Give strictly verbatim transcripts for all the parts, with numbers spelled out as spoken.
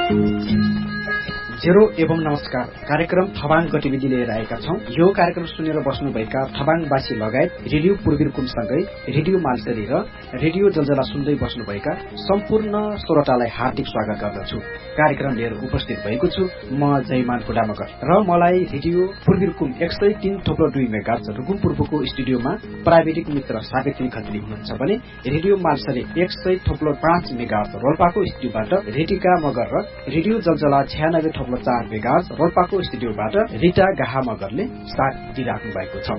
Zero एवं नमस्कार कार्यक्रम थबाङ गतिविधि लिएर आएका छौं। यो कार्यक्रम सुनेर बस्नुभएका थबाङवासी लगायत रेडियो पूर्वीरकुमसँगै रेडियो मालसरी र रेडियो जलजला सुन्दै बस्नुभएका सम्पूर्ण श्रोतालाई हार्दिक स्वागत गर्दछु। कार्यक्रम लिएर उपस्थित भएको छु म जयमान फुडामकर र मलाई रेडियो पूर्वीरकुम एक सय तीन थोप्लो दुई मेगाहर्ज रुकुम पूर्वको स्टुडियोमा प्राविधिक मित्र सावित्री खत्री हुनुहुन्छ भने रेडियो मालसरी एक सय थोप्लो पाँच मेगाहर्ज रोल्पाको स्टुडियोबाट रेटिका मगर र रेडियो जलजला छयानब्बे थोप्लो चार मेगाहर्ज रोल्पाको स्टुडियोबाट रिटा गाहा मगरले साथ दिइराख्नु भएको छ।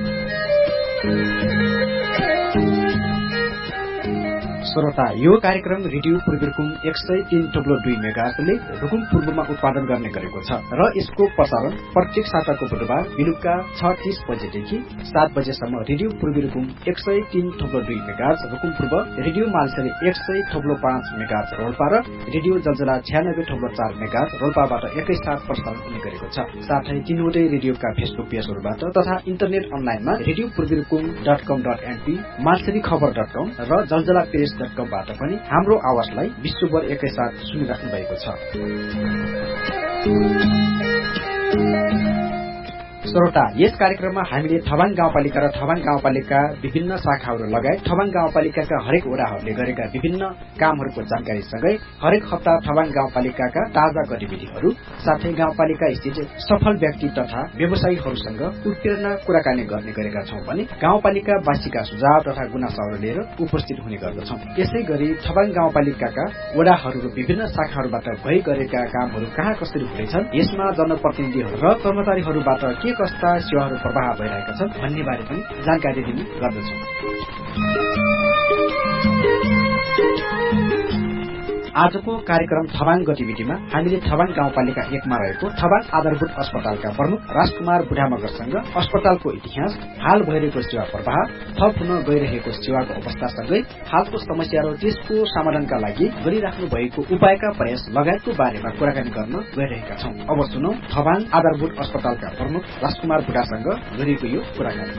श्रोता, यो कार्यक्रम रेडियो पूर्वीरकुम एक सय तीन थोप्लो दुई मेगाहर्जले रुकुम पूर्वमा उत्पादन गर्ने गरेको छ र यसको प्रसारण प्रत्येक साताको बुधबार बेलुका छ तीस बजेदेखि सात बजेसम्म रेडियो पूर्वीरकुम एक सय तीन थोप्लो दुई मेगाहर्ज रुकुम पूर्व, रेडियो मालसरी एक सय थोप्लो पाँच मेगाहर्ज रोल्पा र रेडियो जलजला छयानब्बे थोप्लो चार मेगाहर्ज रोल्पाबाट एकैसाथ प्रसारण हुने गरेको छ। साथै तीनवटै रेडियोका फेसबुक पेजहरूबाट तथा इन्टरनेट अनलाइनमा रेडियो पूर्वीरकुम डट कम डट एनपी, मालसरी खबर डट कम र जलजला पेज डट कमबाट पनि हाम्रो आवाजलाई विश्वभर एकैसाथ सुनिराख्नु भएको छ। श्रोता, यस कार्यक्रममा हामीले थबाङ गाउँपालिका र थबाङ गाउँपालिका विभिन्न शाखाहरू लगायत थबाङ गाउँपालिकाका हरेक वडाहरूले गरेका विभिन्न कामहरूको जानकारीसँगै हरेक हप्ता थबाङ गाउँपालिकाका ताजा गतिविधिहरू साथै गाउँपालिका स्थित सफल व्यक्ति तथा व्यवसायीहरूसँग उत्प्रेरणा कुराकानी गर्ने गरेका छौं भने गाउँपालिकावासीका सुझाव तथा गुनासोहरू लिएर उपस्थित हुने गर्दछौं। यसै गरी थबाङ गाउँपालिकाका वडाहरू र विभिन्न शाखाहरूबाट भइ गरेका कामहरू कहाँ कसरी हुनेछन्, यसमा जनप्रतिनिधिहरू र कर्मचारीहरूबाट के कस्ता सेवाहरू प्रवाह भइरहेका छन् भन्ने बारे पनि जानकारी दिने गर्दछौं। आजको कार्यक्रम थबाङ गतिविधिमा हामीले थबाङ गाउँपालिका एकमा रहेको थबाङ आधारभूत अस्पतालका प्रमुख राजकुमार बुढामगरसँग अस्पतालको इतिहास, हाल भइरहेको सेवा प्रवाह, थप हुन गइरहेको सेवाको अवस्थासँगै हालको समस्या र त्यसको समाधानका लागि गरिराख्नु भएको उपायका प्रयास लगायतको बारेमा कुराकानी गर्न गइरहेका छौं। अब सुनौ थबाङ आधारभूत अस्पतालका प्रमुख राजकुमार बुढासँग गरिएको यो कुराकानी।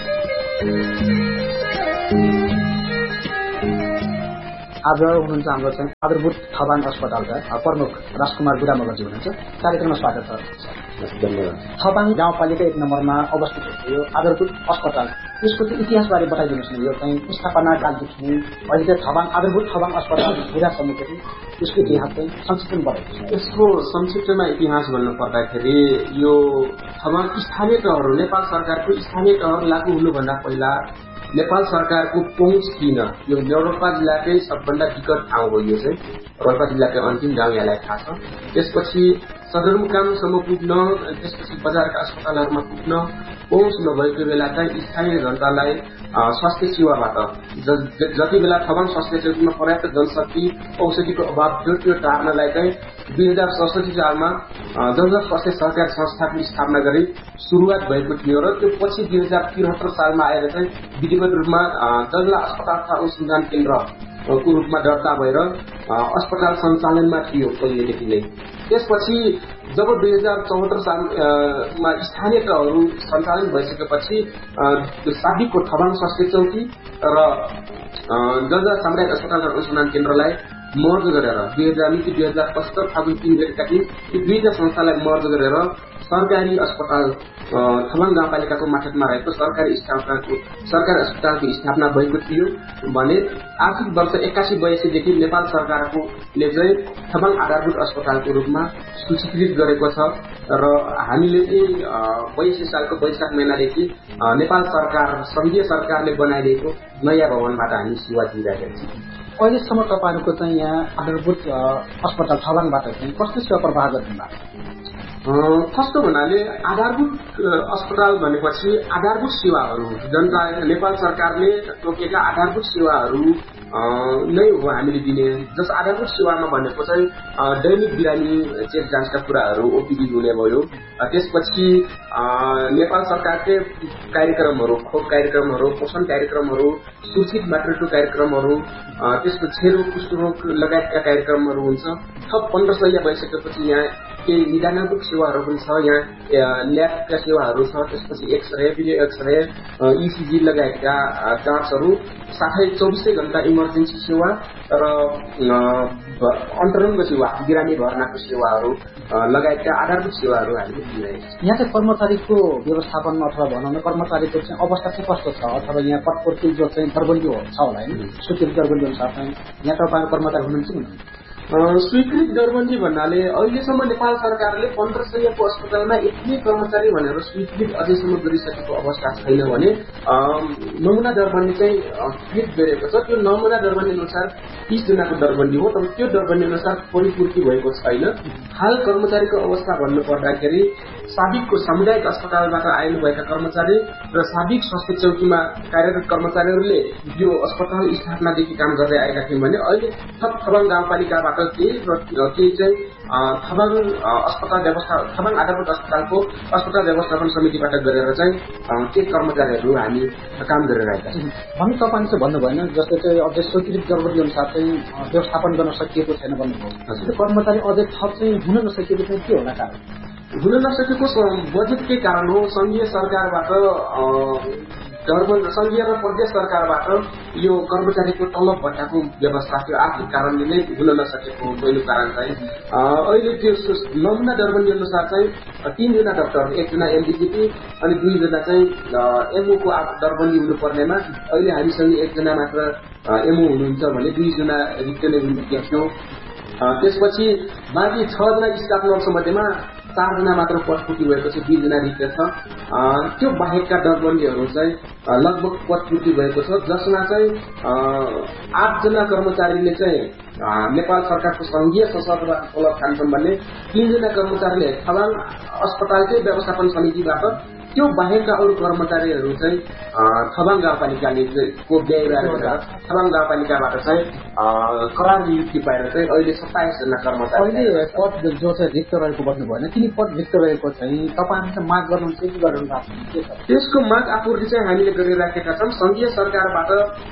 आज हुनुहुन्छ हाम्रो चाहिँ आधारभूत थबाङ अस्पतालका प्रमुख राजकुमार बुढामगरजी हुनुहुन्छ। कार्यक्रममा स्वागत छ। धन्यवाद। थबाङ गाउँपालिका एक नम्बरमा अवस्थित यो आधारभूत अस्पताल, यसको चाहिँ इतिहासबारे बताइदिनुहोस् न। यो चाहिँ स्थापना कालदेखि अहिले चाहिँ थबाङ आधारभूत थबाङ अस्पताल हुँदासम्म चाहिँ यसको इतिहास चाहिँ संक्षिप्तमा बताइदिनुहोस्। यसको संक्षिप्तमा इतिहास भन्नु पर्दाखेरि यो थबाङ स्थानीय तहहरू, नेपाल सरकारको स्थानीय तहहरू लागू हुनुभन्दा पहिला नेपाल सरकारको पहुँच थिएन। यो रोल्पा जिल्लाकै सबभन्दा विकट ठाउँ हो। यो चाहिँ रोल्पा जिल्लाकै अन्तिम गाउँ, यहाँलाई थाहा छ। त्यसपछि सदरमुकामसम्म पुग्न, त्यसपछि बजारका अस्पतालहरूमा पुग्न पहुँच नभएको बेला चाहिँ स्थानीय जनतालाई स्वास्थ्य सेवाबाट जति बेला थबाङ स्वास्थ्य चौकीमा पर्याप्त जनशक्ति औषधिको अभाव थियो, त्यो टार्नलाई चाहिँ दुई हजार सडसठी सालमा जलजला स्वास्थ्य सहकारी संस्थाको स्थापना गरी सुरुवात भएको थियो र त्यो पछि दुई हजार त्रिहत्तर सालमा आएर चाहिँ विधिवत रूपमा जलजला अस्पताल तथा अनुसन्धान केन्द्रको रूपमा दर्ता भएर अस्पताल सञ्चालनमा थियो पहिलेदेखि नै। त्यसपछि जब दुई हजार चौहत्तर सालमा स्थानीय तहहरू सञ्चालन भइसकेपछि साबिकको थबाङ स्वास्थ्य चौकी र जलजला सामुदायिक अस्पताल र अनुसन्धान केन्द्रलाई मर्ज गरेर दुई हजार मिति दुई हजार पचहत्तर फागुन तीन गतेका दिन ती दुईटा संस्थालाई मर्ज गरेर सरकारी अस्पताल थबाङ गाउँपालिकाको मार्फतमा रहेको सरकारी स्थापनाको सरकारी अस्पतालको स्थापना भएको थियो भने आर्थिक वर्ष एक्कासी बयासीदेखि नेपाल सरकारकोले चाहिँ थबाङ आधारभूत अस्पतालको रूपमा सूचीकृत गरेको छ र हामीले चाहिँ बयासी सालको वैशाख महिनादेखि नेपाल सरकार संघीय सरकारले बनाइदिएको नयाँ भवनबाट हामी सेवा दिइरहेका छौँ। अहिलेसम्म तपाईँहरूको चाहिँ यहाँ आधारभूत अस्पताल थबाङबाट चाहिँ कस्तो सेवा प्रवाह गर्नुभएको? फर्स्ट भन्नाले आधारभूत अस्पताल भनेपछि आधारभूत सेवाहरू जनता नेपाल सरकारले तोकेका आधारभूत सेवाहरू नै हो हामीले दिने। जस आधारभूत सेवामा भनेको चाहिँ दैनिक बिरामी चेक जाँचका कुराहरू ओपीडी हुने भयो। त्यसपछि नेपाल सरकारकै कार्यक्रमहरू, खोप कार्यक्रमहरू, पोषण कार्यक्रमहरू, सुरक्षित मातृत्व कार्यक्रमहरू, त्यसको क्षयरोग, कुष्ठरोग लगायतका कार्यक्रमहरू हुन्छ। थप पन्ध्र सय भइसकेपछि यहाँ केही निदानात्मक सेवाहरू पनि छ। यहाँ ल्याबका सेवाहरू छ, त्यसपछि एक्सरे, भिडियो एक्सरे, इसिजी लगायतका जाँचहरू, साथै चौबिसै घण्टा इमर्जेन्सी सेवा र अन्तरङ्ग सेवा, बिरामी भर्नाको सेवाहरू लगायतका आधारभूत सेवाहरू हामीले दिइरहेका छौँ। यहाँ चाहिँ कर्मचारीको व्यवस्थापन अथवा भनौँ न कर्मचारीको चाहिँ अवस्था चाहिँ कस्तो छ, अथवा यहाँ पटपूर्ति जो चाहिँ दरबन्दी छ होला होइन, स्वीकृत दरबन्दी अनुसार चाहिँ यहाँ तपाईँ कर्मचारी हुनुहुन्छ कि स्वीकृत दरबन्दी भन्नाले अहिलेसम्म नेपाल सरकारले पन्ध्र सयको अस्पतालमा यति कर्मचारी भनेर स्वीकृत अझैसम्म गरिसकेको अवस्था छैन भने नमुना दरबन्दी चाहिँ स्वीकृत गरेको छ। त्यो नमुना दरबन्दी अनुसार तीस जनाको दरबन्दी हो, तर त्यो दरबन्दी अनुसार परिपूर्ति भएको छैन। हाल कर्मचारीको अवस्था भन्नु पर्दाखेरि साबिकको सामुदायिक अस्पतालबाट आउनुभएका कर्मचारी र साबिक स्वास्थ्य चौकीमा कार्यरत कर्मचारीहरूले यो अस्पताल स्थापनादेखि काम गर्दै आएका थियौँ भने अहिले थप थबाङ गाउँपालिकाबाट केही र केही चाहिँ थबाङ अस्पताल व्यवस्था थबाङ आधारभूत अस्पतालको अस्पताल व्यवस्थापन समितिबाट गरेर चाहिँ केही कर्मचारीहरू हामी काम गरिरहेका छौँ। भन्नु तपाईँले चाहिँ भन्नु भएन, जस्तै चाहिँ अझै स्वीकृत दरबन्दी अनुसार चाहिँ व्यवस्थापन गर्न सकिएको छैन भन्नुभयो। कर्मचारी अझै थप चाहिँ हुन नसकेको चाहिँ के होला कारण? हुन नसकेको बजेटकै कारण हो। संघीय सरकारबाट संघीय र प्रदेश सरकारबाट यो कर्मचारीको तलब भत्ताको व्यवस्था त्यो आर्थिक कारणले नै हुन नसकेको पहिलो कारण चाहिँ अहिले त्यो नमुना दरबन्दी अनुसार चाहिँ तीनजना डाक्टर, एकजना एमडिजिपी अनि दुईजना चाहिँ एमओको दरबन्दी हुनुपर्नेमा अहिले हामीसँग एकजना मात्र एमओ हुनुहुन्छ भने दुईजना रिटेल थियौँ। त्यसपछि बाँकी छजना स्टाफ नर्स मध्येमा चारजना मात्र पदपूर्ति भएको छ, दुईजना रिक्त छ। त्यो बाहेकका दरबन्दीहरू चाहिँ लगभग पदपूर्ति भएको छ, जसमा चाहिँ आठजना कर्मचारीले चाहिँ नेपाल सरकारको संघीय सशस्त्र तलब खान्छन् भने तीनजना कर्मचारीले थबाङ अस्पतालकै व्यवस्थापन समितिबाट, त्यो बाहेकका अरू कर्मचारीहरू चाहिँ थबाङ गाउँपालिकाले को व्ययबाट थबाङ गाउँपालिकाबाट चाहिँ करार नियुक्ति पाएर चाहिँ अहिले सत्ताइसजना कर्मचारी अहिले पद जो चाहिँ रिक्त रहेको भन्नु भएन, तिनी पद रिक्त रहेको चाहिँ तपाईँहरूले माग गर्नुहुन्छ कि गर्नु भएको छ? त्यसको माग आपूर्ति चाहिँ हामीले गरिराखेका छौँ। संघीय सरकारबाट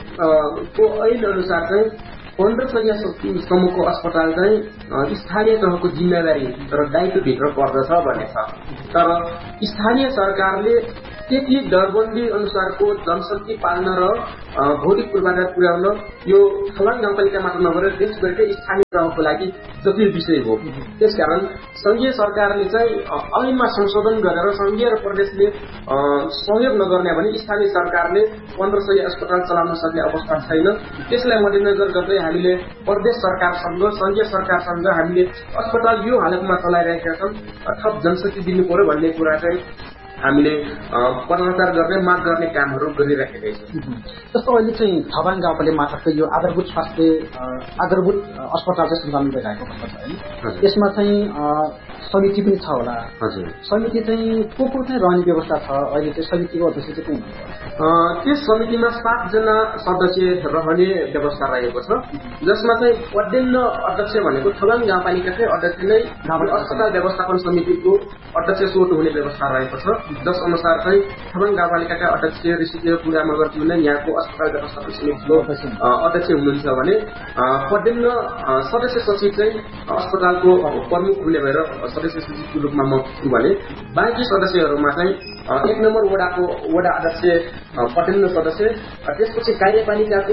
को ऐन अनुसार चाहिँ पन्ध्र सयसम्मको अस्पताल चाहिँ स्थानीय तहको जिम्मेवारी र दायित्वभित्र पर्दछ भन्ने छ। तर स्थानीय सरकारले त्यति दरबन्दी अनुसारको जनशक्ति पाल्न र भौतिक पूर्वाधार पुर्याउन यो थबाङ गाउँपालिका मात्र नगरेर देशभरकै स्थानीय तहको लागि जटिल विषय हो। त्यसकारण संघीय सरकारले चाहिँ ऐनमा संशोधन गरेर संघीय र प्रदेशले सहयोग नगर्ने भने स्थानीय सरकारले पन्ध्र सय अस्पताल चलाउन सक्ने अवस्था छैन। त्यसलाई मध्यनजर गर्दै हामीले प्रदेश सरकारसँग संघीय सरकारसँग हामीले अस्पताल यो हालतमा चलाइरहेका छौँ, थप जनशक्ति दिनु पर्यो भन्ने कुरा चाहिँ हामीले परामर्श गर्ने माग गर्ने कामहरू गरिराखेका छौँ। जस्तो अहिले चाहिँ थबाङ गाउँपालिका मार्फतको यो आधारभूत स्वास्थ्य आधारभूत अस्पताल चाहिँ सञ्चालन भइरहेको अवस्था छ होइन, यसमा चाहिँ समिति पनि छ होला। हजुर, समिति चाहिँ को को चाहिँ रहने व्यवस्था छ? अहिले चाहिँ समितिको अध्यक्ष चाहिँ को हुनुहुन्छ? त्यस समितिमा सातजना सदस्य रहने व्यवस्था रहेको छ, जसमा चाहिँ पदेन अध्यक्ष भनेको थबाङ गाउँपालिकाकै अध्यक्ष नै अस्पताल व्यवस्थापन समितिको अध्यक्ष सोट हुने व्यवस्था रहेको छ। जस अनुसार चाहिँ थबाङ गाउँपालिकाका अध्यक्ष ऋषिदेव पुरा मगरज्यू नै यहाँको अस्पताल व्यवस्थापन समितिको अध्यक्ष हुनुहुन्छ भने पदेन सदस्य सचिव चाहिँ अस्पतालको प्रमुख हुने भएर सदस्य सचिवको रूपमा म छु भने बाँकी सदस्यहरूमा चाहिँ एक नम्बर वडाको वडा अध्यक्ष पटेल सदस्य, त्यसपछि कार्यपालिकाको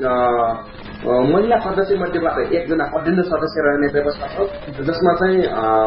महिला सदस्य मध्येबाट एकजना पटेल सदस्य रहने व्यवस्था छ, जसमा चाहिँ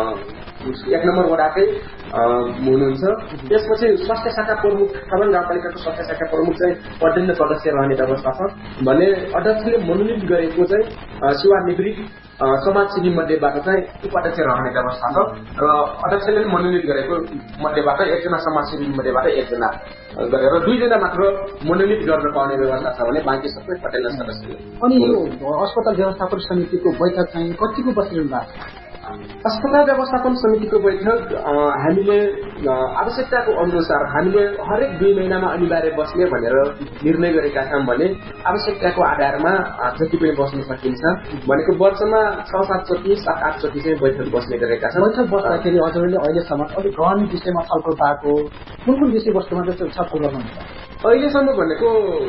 एक नम्बर वडाकै हुनुहुन्छ। त्यसपछि स्वास्थ्य शाखा प्रमुख थबाङ गाउँपालिकाको स्वास्थ्य शाखा प्रमुख चाहिँ पटेल सदस्य रहने व्यवस्था छ भने अध्यक्षले मनोनित गरेको चाहिँ सेवानिवृत्त समाजसेवी मध्येबाट चाहिँ उपाध्यक्ष रहने व्यवस्था छ र अध्यक्षले मनोनित गरेको मध्येबाट एकजना समाजसेवी मध्येबाट एकजना गरेर दुईजना मात्र मनोनित गर्न पाउने व्यवस्था छ भने बाँकी सबै पटेल सदस्य। अनि यो अस्पताल व्यवस्थापन समितिको बैठक चाहिँ कतिको बसिरहनु भएको छ? अस्पताल व्यवस्थापन समितिको बैठक हामीले आवश्यकताको अनुसार हामीले हरेक दुई महिनामा अनिवार्य बस्ने भनेर निर्णय गरेका छौँ भने आवश्यकताको आधारमा जति पनि बस्न सकिन्छ भनेको वर्षमा छ सात चोटि सात आठ चोटि चाहिँ बैठक बस्ने गरेका छौँ। बैठक बस्दाखेरि हजुरले अहिलेसम्म अलिक गहन विषयमा छलफल भएको कुन कुन विषयवस्तुमा चाहिँ छलफल गर्नुहुन्छ? अहिलेसम्म भनेको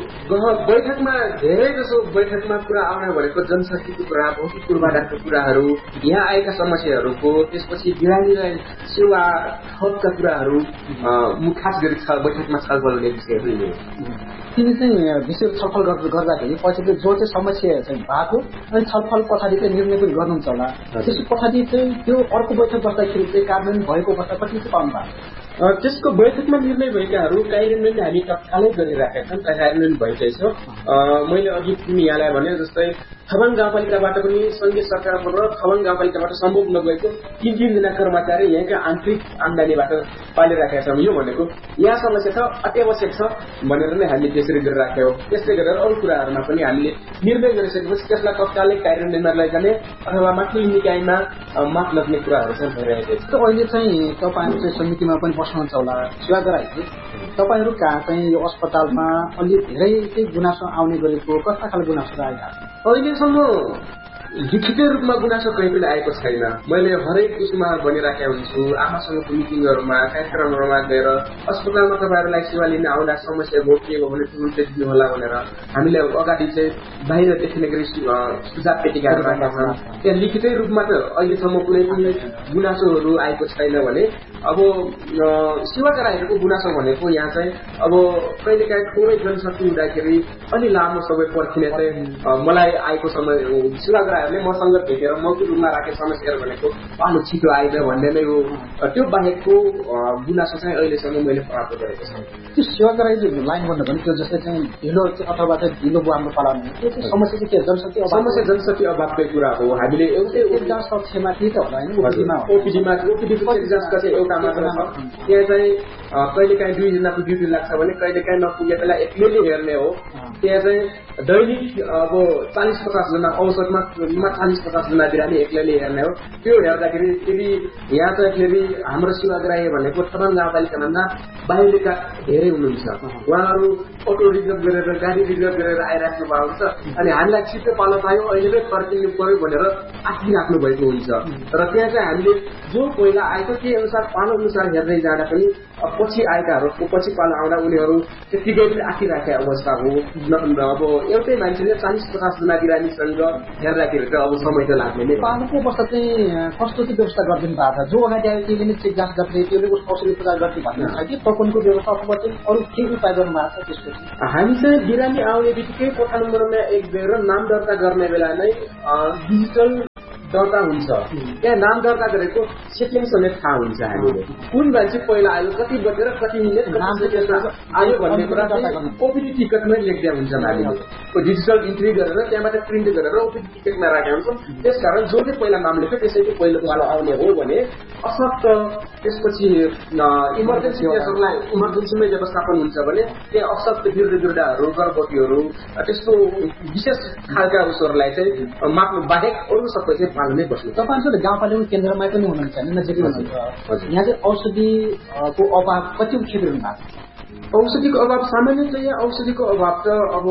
बैठकमा धेरै जसो बैठकमा कुरा आउने भनेको जनशक्तिको कुरा, भौतिक पूर्वाधारको कुराहरू, यहाँ आएका समस्याहरूको, त्यसपछि बिरामीलाई सेवा थपका कुराहरू खास गरी छ बैठकमा छलफल हुने विषयहरू नै तिमी चाहिँ विषय छलफल गर्दाखेरि पछि जो चाहिँ समस्या चाहिँ भएको अनि छलफल पछाडि चाहिँ निर्णय पनि गर्नुहुन्छ होला। त्यसो पछाडि चाहिँ त्यो अर्को बैठक बस्दाखेरि चाहिँ कार्यान्वयन भएको अवस्था कति चाहिँ पाउनु भएको? त्यसको बैठकमा निर्णय भएकाहरू कार्यान्वयन हामी तत्कालै गरिराखेका छौँ, कार्यान्वयन भइसकेको छ। मैले अघि पनि यहाँलाई भने जस्तै थबाङ गाउँपालिकाबाट पनि संघीय सरकारबाट र थबाङ गाउँपालिकाबाट सम्भव नभएको तीन तीनजना कर्मचारी यहाँका आन्तरिक आम्दानीबाट पालिराखेका छौँ। यो भनेको यहाँ समस्या छ, अत्यावश्यक छ भनेर नै हामीले त्यसरी गरिराखेका हो। त्यसै गरेर अरू कुराहरूमा पनि हामीले निर्णय गरिसकेपछि त्यसलाई तत्कालै कार्यान्वयनमा लैजाने अथवा माथिल्लो निकायमा माफ लाग्ने कुराहरू चाहिँ भइरहेको छ। अहिले चाहिँ तपाईँहरू चाहिँ समितिमा पनि बस्नुहुन्छ होला, सेवा गराइदिए तपाईँहरू कहाँ चाहिँ यो अस्पतालमा अलि धेरै चाहिँ गुनासो आउने गरेको कस्ता खालको गुनासो आइरहेको छ? अहिलेसम्म लिखितै रूपमा गुनासो कहीँ पनि आएको छैन। मैले हरेक उसमा भनिराखेका हुन्छु, आमासँगको मिटिङहरूमा कार्यक्रमहरूमा गएर अस्पतालमा तपाईँहरूलाई सेवा लिन आउँदा समस्या भोगिएको भने तुरुन्तै दिनुहोला भनेर हामीले अगाडि चाहिँ बाहिर देखिने गरी सुझाव पेटिकाहरू राखेका छौँ। त्यहाँ लिखितै रूपमा त अहिलेसम्म कुनै पनि गुनासोहरू आएको छैन भने अब सेवा गराइरहेको गुनासो भनेको यहाँ चाहिँ अब कहिलेकाहीँ थोरै जनशक्ति हुँदाखेरि अलि लामो समय पर्खिने चाहिँ मलाई आएको समय सेवा गराहरूले मसँग भेटेर मौखिक रूपमा राखेको समस्याहरू भनेको अलि छिटो आइद भन्ने नै हो। त्यो बाहेकको गुनासो चाहिँ अहिलेसम्म मैले प्राप्त गरेको छु। त्यो सेवा गराइदियो लाइन भन्नु भने त्यो जस्तै चाहिँ ढिलो अथवा चाहिँ ढिलो बुहाल्नु पालाउने त्यो चाहिँ समस्या चाहिँ के जनशक्ति समस्या जनशक्ति अभावकै कुरा हो। हामीले एउटै जाँच कक्षमा के त होला होइन ओपिडीमा ओपिडीको जाँचका चाहिँ एउटा मात्र छ। त्यहाँ चाहिँ कहिलेकाहीँ दुईजनाको ड्युटी लाग्छ भने कहिलेकाहीँ नपुगे बेला एक्लैले हेर्ने हो। त्यहाँ चाहिँ दैनिक अब चालिस पचास जना औसतमा चालिस पचास जना बिरामी एक्लैले हेर्ने हो। त्यो हेर्दाखेरि फेरि यहाँ चाहिँ फेरि हाम्रो सेवा गराए भनेको थबाङ गाउँपालिकाभन्दा बाहिरका धेरै हुनुहुन्छ। उहाँहरू अटो रिजर्भ गरेर गाडी रिजर्भ गरेर आइराख्नु भएको हुन्छ अनि हामीलाई छिटो पालो पायो अहिले नै फर्किनु पर्यो भनेर आँटिराख्नु भएको हुन्छ। र त्यहाँ चाहिँ हामीले जो पहिला आएको के अनुसार पालो अनुसार हेर्दै जाँदा पनि पछि आएकाहरूको पछि पालो आउँदा उनीहरू त्यतिकै पनि आँटिराखेका अवस्था हो। अब एउटै मान्छेले चालिस पचास जना बिरामीसँग हेर्दाखेरि चाहिँ अब समय त लाग्ने नै। पालोको अवस्था चाहिँ कस्तो चाहिँ व्यवस्था गरिदिनु भएको छ? जो अगाडि आयो त्यसले नै चेक जाँच गर्दै त्यसले उसको औषधि प्रचार गर्ने भन्ने छ कि टोकनको व्यवस्था अथवा चाहिँ अरू के उपाय गर्नु भएको छ? त्यसपछि हामी चाहिँ बिरामी आउने बित्तिकै कोठा नम्बरमा एक गएर नाम दर्ता गर्ने बेला नै डिजिटल दर्ता हुन्छ। त्यहाँ नाम दर्ता गरेको सेकेन्ड समेत थाहा हुन्छ हामीले कुन मान्छे पहिला आयो, कति बजेर कति मिनट आयो भन्ने कुरा ओपिडी टिकटमै लेख्दै हुन्छ हामीले। डिजिटल इन्ट्री गरेर त्यहाँबाट प्रिन्ट गरेर ओपिडी टिकटमा राखेका हुन्छौँ। त्यसकारण जसले पहिला नाम लेख्यो त्यसैले पहिलो पालो आउने हो भने असक्त त्यसपछि इमर्जेन्सी केसहरूलाई इमर्जेन्सीमै व्यवस्थापन हुन्छ भने त्यहाँ असक्त वृद्ध वृद्धाहरू गर्भवतीहरू त्यस्तो विशेष खालका उसहरूलाई चाहिँ माग्नु बाहेक अरू सबै चाहिँ पाल्नै बस्नु। तपाईँहरू गाउँपालिका केन्द्रमा पनि हुनुहुन्छ नि, नजिकै हुनुहुन्छ। यहाँ चाहिँ औषधिको अभाव कति खेपिरहनु भएको छ? औषधिको अभाव सामान्यतः यहाँ औषधिको अभाव त अब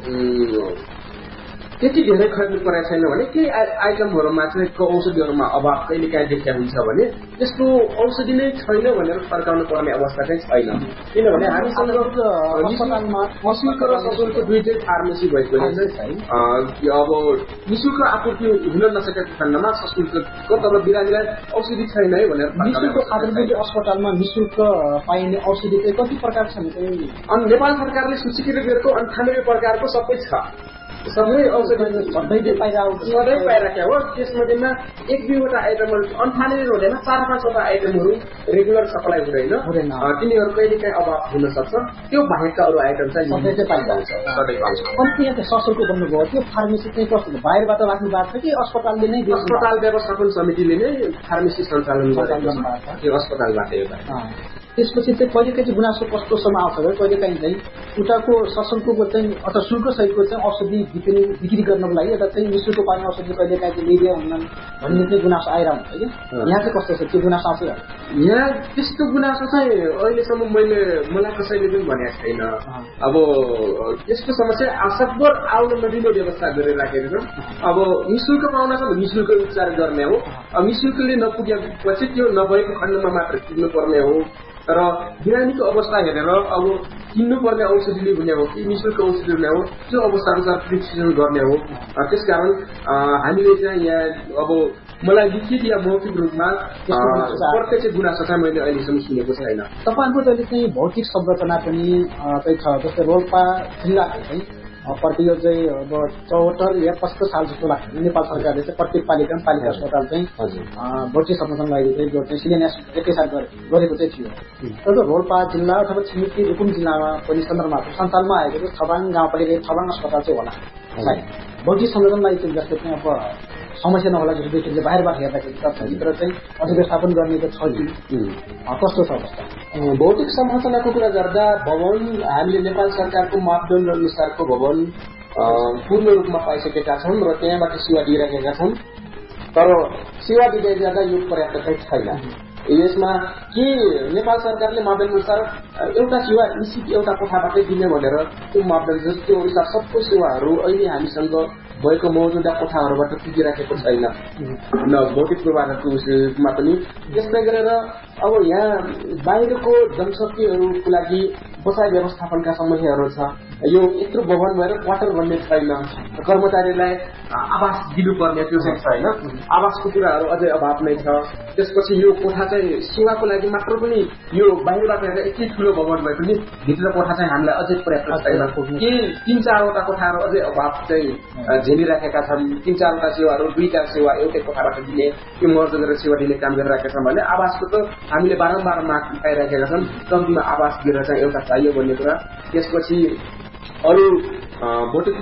त्यति धेरै खर्च परेको छैन भने केही आइटमहरूमा चाहिँ औषधिहरूमा अभाव कहिले काहीँ देखिया हुन्छ भने त्यस्तो औषधि नै छैन भनेर फर्काउनु पर्ने अवस्था चाहिँ छैन। किनभने हामीसँग निःशुल्क र सशुल्क दुईटै फार्मेसी भएकोले चाहिँ अब निःशुल्क आपूर्ति हुन नसकेको खण्डमा सशुल्कको तर बिरामीलाई औषधि छैन है भनेर निःशुल्क आपूर्ति अस्पतालमा निःशुल्क पाइने औषधि चाहिँ कति प्रकार छन्? अनि नेपाल सरकारले सूचीकृत गरेको अन्ठानब्बे प्रकारको सबै छ। सबै औषधि सधैँ पाइरहेको सधैँ पाइराखेको हो। त्यसमध्येमा एक दुईवटा आइटमहरू अन्ठानब्बे हुँदैन, चार पाँचवटा आइटमहरू रेगुलर सप्लाई हुँदैन, तिनीहरू कहिले काहीँ अभाव हुन सक्छ। त्यो बाहेकका अरू आइटम चाहिँ सधैँ चाहिँ पाइन्छ, सधैँ पाइन्छ। अनि यहाँ चाहिँ सशुल्क गर्नुभयो त्यो फार्मेसी चाहिँ कस्तो बाहिरबाट राख्नु भएको छ कि अस्पतालले नै? अस्पताल व्यवस्थापन समितिले नै फार्मेसी सञ्चालन गरेको छ, त्यो अस्पतालबाट एउटा। त्यसपछि चाहिँ कहिलेकाहीँ चाहिँ गुनासो कस्तोसम्म आउँछ भने कहिलेकाहीँ चाहिँ उताको सशुल्कको चाहिँ अथवा शुल्क सहितको चाहिँ औषधि बिक्री बिक्री गर्नको लागि एउटा चाहिँ निःशुल्क पाउने औषधि कहिलेकाहीँ चाहिँ लिइदिया हुन्छन् भन्ने चाहिँ गुनासो आइरहन्छ कि यहाँ चाहिँ कस्तो छ त्यो गुनासो आउँछ? यहाँ त्यस्तो गुनासो चाहिँ अहिलेसम्म मैले मलाई कसैले पनि भनेको छैन। अब यस्तो समस्या आवश्यकभर आउन नदिने व्यवस्था गरिराखेको छ। अब निःशुल्क पाउन छ भने निःशुल्क उपचार गर्ने हो। अब निःशुल्कले नपुगेपछि त्यो नभएको खण्डमा मात्र पुग्नु पर्ने हो। तर बिरामीको अवस्था हेरेर अब किन्नुपर्ने औषधिले हुने हो कि निःशुल्क औषधि हुने हो त्यो अवस्था अनुसार प्रिस्क्रिप्सन गर्ने हो। त्यसकारण हामीले चाहिँ यहाँ अब मलाई लिखित या मौखिक रूपमा प्रत्यक्ष गुनासो चाहिँ मैले अहिलेसम्म सुनेको छैन। तपाईँको जहिले चाहिँ भौतिक संरचना पनि चाहिँ छ, जस्तै रोल्पा जिल्लाको चाहिँ प्रति यो चाहिँ अब चौहत्तर या पचहत्तर साल जस्तो लाग्छ नेपाल सरकारले चाहिँ प्रत्येक पालिका पालिका अस्पताल चाहिँ भौतिक संरचना चाहिँ जो चाहिँ शिलान्यास एकैसाथ गरेको चाहिँ थियो। तर रोल्पा जिल्ला अथवा छिमेकी रुकुम जिल्लामा पनि सन्दर्भमा सञ्चालनमा आएको छबाङ गाउँपालिका छबाङ अस्पताल चाहिँ होला भौतिक संरचनालाई चाहिँ जस्तै चाहिँ अब समस्या नहोला जस्तो देखिन्छ बाहिरबाट हेर्दाखेरि भित्र चाहिँ अझ व्यवस्थापन गर्ने त छ कि कस्तो छ अवस्था? भौतिक संरचनाको कुरा गर्दा भवन हामीले नेपाल सरकारको मापदण्ड अनुसारको भवन पूर्ण रूपमा पाइसकेका छौँ र त्यहाँबाट सेवा दिइरहेका छौँ। तर सेवा दिँदै जाँदा यो पर्याप्त चाहिँ छैन। यसमा के नेपाल सरकारले मापदण्ड अनुसार एउटा सेवा निश्चित एउटा कोठाबाटै दिने भनेर त्यो मापदण्ड त्यो अनुसार सबको सेवाहरू अहिले हामीसँग भएको मौजुदा कोठाहरूबाट पुगिराखेको छैन न भौतिक पूर्वाधारको विषयमा पनि। त्यसै गरेर अब यहाँ बाहिरको जनशक्तिहरूको लागि बसाइ व्यवस्थापनका समस्याहरू छ। यो यत्रो भवन भएर क्वार्टर भन्ने छैन, कर्मचारीलाई आवास दिनुपर्ने त्यो चाहिँ छैन, आवासको कुराहरू अझै अभाव नै छ। त्यसपछि यो कोठा चाहिँ सेवाको लागि मात्र पनि यो बाहिरबाट हेरेर यति ठुलो भवन भए पनि भित्र कोठा चाहिँ हामीलाई अझै पर्याप्त छैन। के तीन चारवटा कोठाहरू अझै अभाव चाहिँ झेलिराखेका छन्। तीन चारवटा सेवाहरू दुईटा सेवा एउटै कोठाबाट दिने त्यो मर्ज गरेर सेवा दिने काम गरिरहेका छन् भने आवासको त हामीले बारम्बार माग पाइरहेका छन्। कम्तीमा आवास दिएर चाहिँ एउटा चाहियो भन्ने कुरा। त्यसपछि अरू भौतिक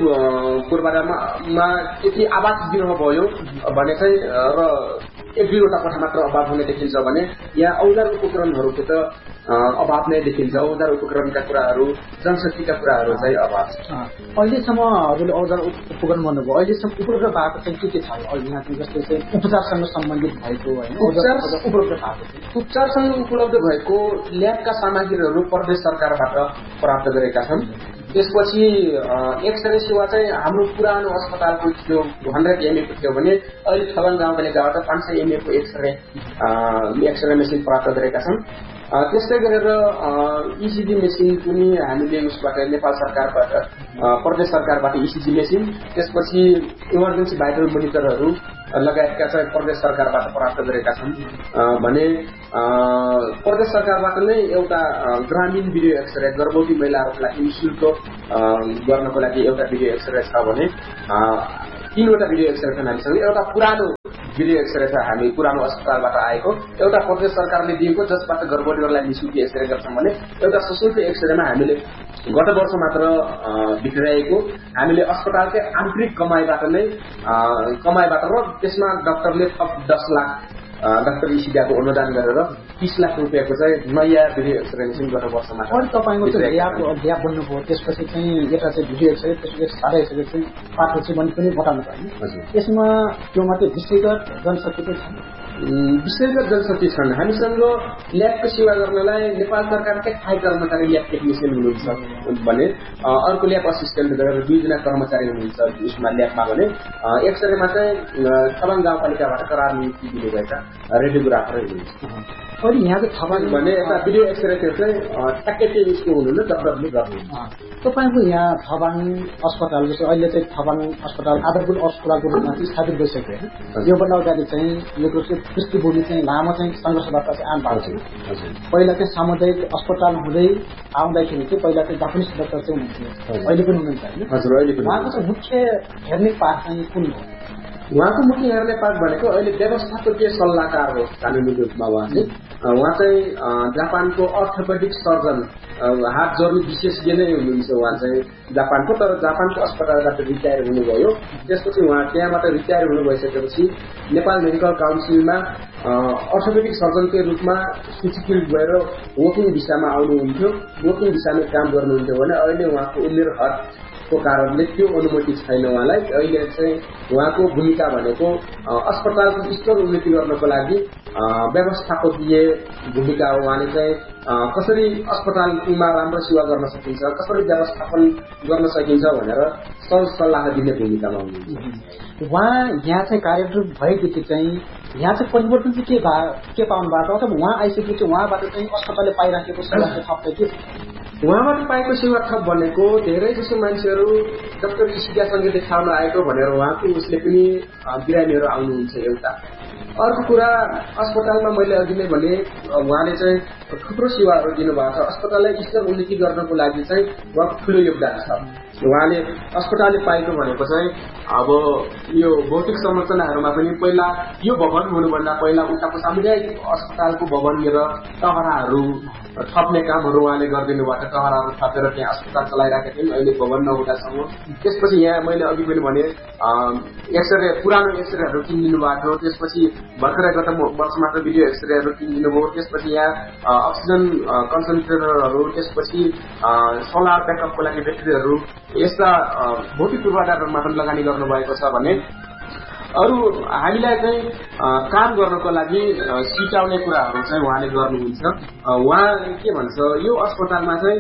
पूर्वाधारमा यति आवास दिनु भयो भने चाहिँ र एक दुईवटा कोठा मात्र अभाव हुने देखिन्छ भने यहाँ औजार उपकरणहरूको त अभाव नै देखिन्छ। औजार उपकरणका कुराहरू जनशक्तिका कुराहरू चाहिँ अभाव छ। अहिलेसम्म हजुरले औजार उपकरण भन्नुभयो, अहिलेसम्म उपलब्ध भएको चाहिँ के के छ अहिले यहाँ जस्तै चाहिँ उपचारसँग सम्बन्धित भएको होइन उपलब्ध भएको उपचारसँग उपलब्ध भएको ल्याबका सामग्रीहरू प्रदेश सरकारबाट प्राप्त गरेका छन्। त्यसपछि एक्सरे सेवा चाहिँ हाम्रो पुरानो अस्पतालको थियो हन्ड्रेड एमएको थियो भने अहिले छबाङ गाउँपालिकाबाट पाँच सय एमएको एक्सरे एक्सरे मेसिन प्राप्त गरेका छन्। त्यस्तै गरेर इसिजी मेसिन पनि हामीले उसबाट नेपाल सरकारबाट प्रदेश सरकारबाट इसिजी मेसिन, त्यसपछि इमर्जेन्सी भाइटल मोनिटरहरू लगायतका चाहिँ प्रदेश सरकारबाट प्राप्त गरेका छन् भने प्रदेश सरकारबाट नै एउटा ग्रामीण भिडियो एक्सरे गर्भवती महिलाहरूको लागि निःशुल्क गर्नको लागि एउटा भिडियो एक्सरे छ भने तीनवटा भिडियो एक्सरे छन् हामीसँग। एउटा पुरानो भिडियो एक्सरे छ हामी पुरानो अस्पतालबाट आएको, एउटा प्रदेश सरकारले दिएको जसबाट गर्भवतीहरूलाई निःशुल्क एक्सरे गर्छौँ भने एउटा सशुल्क एक्सरेमा हामीले गत वर्ष मात्र भित्राएको हामीले अस्पतालकै आन्तरिक कमाईबाट नै कमाईबाट र त्यसमा डाक्टरले थप दस लाख डाक्टर इसिडाको अनुदान गरेर तीस लाख रुपियाँको चाहिँ नयाँ भिडियो एक्सरे मेसिन गत वर्षमा तपाईँको चाहिँ ल्याबको ल्याब बन्नुभयो। त्यसपछि चाहिँ एउटा चाहिँ भिडियो एक्सरे त्यसपछि सादा एक्सरे चाहिँ पाठो चाहिँ बन्ने पनि बताउनु पर्यो। यसमा त्यो मात्रै विषयगत जनशक्ति पनि छ, विषयगत जनशक्ति छन्। हामीसँग ल्याबको सेवा गर्नलाई नेपाल सरकारकै थाई कर्मचारी ल्याब टेक्निसियन हुनुहुन्छ भने अर्को ल्याब असिस्टेन्ट गरेर दुईजना कर्मचारी हुनुहुन्छ उसमा ल्याबमा भने एक्सरेमा चाहिँ छबाङ गाउँपालिकाबाट करार नियुक्ति दिनुभएका रेडियोग्राफर हुनुहुन्छ। अहिले यहाँ चाहिँ छबाङ भने यता भिडियो एक्सरेतिर चाहिँ ट्याक्कै चाहिँ उसको हुनुहुन्न डक्टरले गर्नुहुन्छ। तपाईँको यहाँ छबाङ अस्पताल जस्तो अहिले चाहिँ छबाङ अस्पताल आधारभूत अस्पतालको रूपमा चाहिँ स्थापित भइसक्यो होइन। योभन्दा अगाडि चाहिँ यो पृष्ठभूमि चाहिँ लामो चाहिँ सङ्घर्षबाट चाहिँ आउनु भएको थियो। पहिला चाहिँ सामुदायिक अस्पताल हुँदै आउँदाखेरि चाहिँ पहिला चाहिँ जापानिज डाक्टर चाहिँ हुनुहुन्थ्यो, अहिले पनि हुनुहुन्छ होइन। उहाँको चाहिँ मुख्य हेर्ने पाठ चाहिँ कुन हो? उहाँको मुख्य हेर्ने पाठ भनेको अहिले व्यवस्थापकीय सल्लाहकार हो कानुनी रूपमा। उहाँ चाहिँ उहाँ चाहिँ जापानको अर्थोपेडिक सर्जन हात जोड्ने विशेषज्ञ नै हुनुहुन्छ उहाँ चाहिँ जापानको। तर जापानको अस्पतालबाट रिटायर हुनुभयो। त्यसपछि उहाँ त्यहाँबाट रिटायर हुनु भइसकेपछि नेपाल मेडिकल काउन्सिलमा अर्थोपेडिक सर्जनकै रूपमा सूचीकृत भएर वर्किङ भिसामा आउनुहुन्थ्यो। वर्किङ भिसामा काम गर्नुहुन्थ्यो भने अहिले उहाँको उमेर हद को कारणले त्यो अनुमति छैन उहाँलाई। अहिले चाहिँ उहाँको भूमिका भनेको अस्पतालको स्तर उन्नति गर्नको लागि व्यवस्थापकीय भूमिका हो। उहाँले चाहिँ कसरी अस्पतालमा राम्रो सेवा गर्न सकिन्छ, कसरी व्यवस्थापन गर्न सकिन्छ भनेर सर सल्लाह दिने भूमिकामा हुनुहुन्छ। उहाँ यहाँ चाहिँ कार्यरत भएदेखि चाहिँ यहाँ चाहिँ परिवर्तन चाहिँ के भा के पाउनुभएको अथवा उहाँ आइसकेपछि उहाँबाट चाहिँ अस्पतालले पाइराखेको सेवा चाहिँ थप्दै के उहाँबाट पाएको सेवा थप भनेको धेरै जसो मान्छेहरू डाक्टर इसिकासँग देखाउन आएको भनेर उहाँको उसले पनि बिरामीहरू आउनुहुन्छ एउटा। अर्को कुरा अस्पतालमा मैले अघि नै भने उहाँले चाहिँ थुप्रो सेवाहरू दिनुभएको छ। अस्पताललाई स्तर उन्नति गर्नको लागि चाहिँ उहाँको ठुलो योगदान छ। उहाँले अस्पतालले पाएको भनेको चाहिँ अब यो भौतिक संरचनाहरूमा पनि पहिला यो भवन हुनुभन्दा पहिला उताको सामुदायिक अस्पतालको भवन र टहराहरू थप्ने कामहरू उहाँले गरिदिनु भएको। टहराहरू थपेर त्यहाँ अस्पताल चलाइराखेका थियौँ अहिले भवन नहुँदासम्म। त्यसपछि यहाँ मैले अघि पनि भने एक्सरे पुरानो एक्सरेहरू किनिदिनु भएको थियो। त्यसपछि भर्खरै गत वर्षमा त भिडियो एक्सरेहरू किनिदिनु भयो। त्यसपछि यहाँ अक्सिजन कन्सन्ट्रेटरहरू, त्यसपछि सोलर ब्याकअपको लागि ब्याट्रीहरू, यस्ता भौतिक पूर्वाधारहरूमा पनि लगानी गर्नुभएको छ भने अरू हामीलाई चाहिँ काम गर्नको लागि सिटाउने कुराहरू चाहिँ उहाँले गर्नुहुन्छ। उहाँ के भन्छ यो अस्पतालमा चाहिँ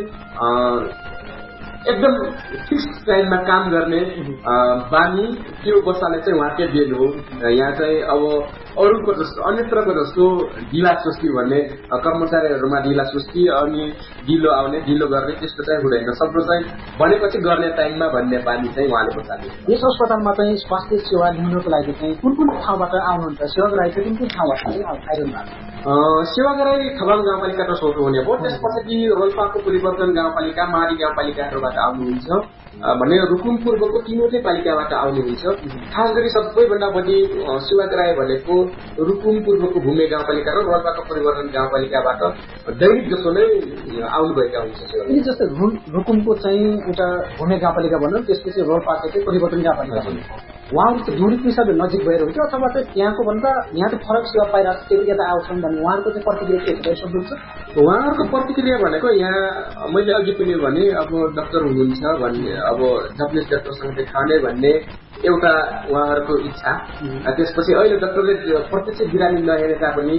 एकदम फिक्स टाइममा काम गर्ने बानी त्यो बसाले चाहिँ उहाँकै देन हो। यहाँ चाहिँ अब अरूको जस्तो अन्यत्रको जस्तो ढिला सुस्ती भन्ने कर्मचारीहरूमा ढिला सुस्ती अनि ढिलो आउने ढिलो गर्ने त्यस्तो चाहिँ हुँदैन। सबै चाहिँ भनेपछि गर्ने टाइममा भन्ने बानी चाहिँ उहाँले बसाले। यस अस्पतालमा चाहिँ स्वास्थ्य सेवा लिनको लागि चाहिँ कुन कुन ठाउँबाट आउनुहुन्छ? सेवाग्राही चाहिँ कुन कुन ठाउँबाट आइरहनु भएको? सेवाग्राही थबाङ गाउँपालिकाबाट सोध्नु हुने भयो। त्यसपछि रोल्पाको परिवर्तन गाउँपालिका, माडी गाउँपालिकाहरूबाट आउनुहुन्छ भने रुकुम पूर्वको तीनवटै पालिकाबाट आउनुहुन्छ। खास गरी सबैभन्दा बढी सेवाग्राही भनेको रुकुम पूर्वको भूमे गाउँपालिका र रोल्पाको परिवर्तन गाउँपालिकाबाट दैनिक जसो नै आउनुभएका हुन्छ। जस्तै रुकुमको चाहिँ एउटा भूमे गाउँपालिका भनौँ, त्यसपछि रोल्पाको चाहिँ परिवर्तन गाउँपालिका भनौँ, उहाँहरू चाहिँ दूरीको हिसाबले नजिक भएर हुन्छ अथवा चाहिँ त्यहाँको भन्दा यहाँ त फरक सेवा पाइरहेको छ यता आउँछन् भन्ने उहाँहरूको चाहिँ प्रतिक्रिया के छ सक्नुहुन्छ? उहाँहरूको प्रतिक्रिया भनेको यहाँ मैले अघि पनि भने अब डाक्टर हुनुहुन्छ भन्ने अब जापानिज डाक्टरसँग देखाउने भन्ने एउटा उहाँहरूको इच्छा। त्यसपछि अहिले डाक्टरले प्रत्यक्ष बिरामी नहेरे तापनि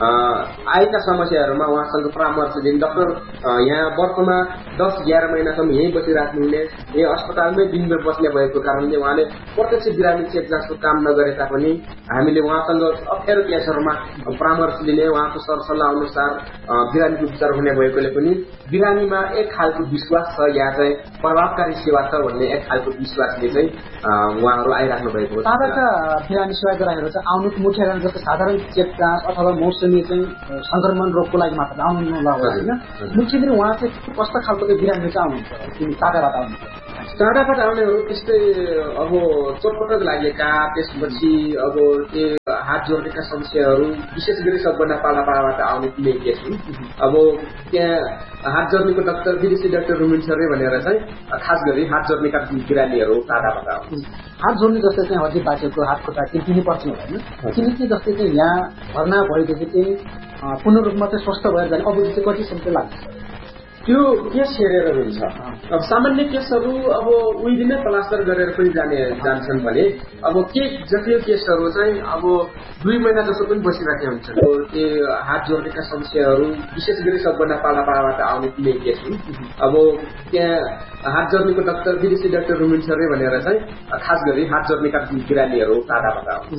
आएका समस्याहरूमा उहाँसँग परामर्श दिने। डाक्टर यहाँ वर्षमा दस एघार महिनासम्म यहीँ बसिराख्नुहुने, यही अस्पतालमै दिनभर बस्ने भएको कारणले उहाँले प्रत्यक्ष बिरामी चेक जाँचको काम नगरे तापनि हामीले उहाँसँग अप्ठ्यारो केसहरूमा परामर्श दिने, उहाँको सरसल्लाह अनुसार बिरामीको उपचार हुने भएकोले पनि बिरामीमा एक खालको विश्वास छ, यहाँ चाहिँ प्रभावकारी सेवा छ भन्ने एक खालको विश्वासले चाहिँ उहाँहरू आइराख्नु भएको छ। साधाका बिरामी सेवाग्राहीहरू चाहिँ आउनुको मुख्य कारण जस्तो साधारण चेक जाँच अथवा मौसमी चाहिँ संक्रमण रोगको लागि मात्र आउनु नलाग्यो होइन। मुख्य गरी उहाँ चाहिँ कस्तो खालको बिरामी चाहिँ आउनुहुन्छ? टाढाबाट आउनुहुन्छ? टाढाबाट आउनेहरू त्यस्तै अब चोटपटक लागेका, त्यसपछि अब त्यो हात जोड्नेका समस्याहरू विशेष गरी सबभन्दा पालापालाबाट आउने कुनै केस हुन्। अब त्यहाँ हात जोड्नेको डाक्टर विदेशी डाक्टर हुनुहुन्छ अरे भनेर चाहिँ खास गरी हात जोड्नेका बिरामीहरू टाढाबाट आउँछ। हात जोड्ने जस्तै चाहिँ हड्डी बाटेको हात खुट्टा किन्नु पर्छ होइन, किनकि जस्तै चाहिँ यहाँ भर्ना भएदेखि चाहिँ पूर्ण रूपमा चाहिँ स्वस्थ भएर जाने अवधि चाहिँ कति समय लाग्छ? त्यो केस हेरेर हुन्छ। अब सामान्य केसहरू अब उही दिनै प्लास्टर गरेर पनि जाने जान्छन् भने अब के जटिल केसहरू चाहिँ अब दुई महिना जस्तो पनि बसिरहेका हुन्छन्। त्यो हात जोड्नेका समस्याहरू विशेष गरी सबभन्दा पालापालाबाट आउने कुनै केस हुन्। अब त्यहाँ हात जोड्नेको डाक्टर विदेशी डाक्टर हुनुहुन्छ अरे भनेर चाहिँ खास गरी हात जोड्नेका बिरामीहरू टाढाबाट आउँछ।